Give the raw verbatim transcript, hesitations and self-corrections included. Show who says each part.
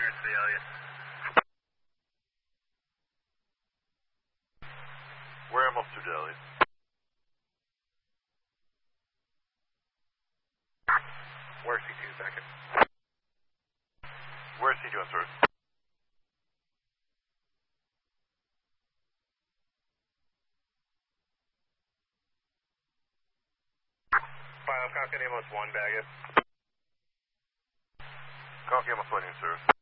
Speaker 1: Here's the Elliot.
Speaker 2: Where am I to Elliot?
Speaker 1: Where's C two second?
Speaker 2: Where's C two, sir?
Speaker 1: Final Concord Amos one, Baggett.
Speaker 2: Concord Amos one, sir.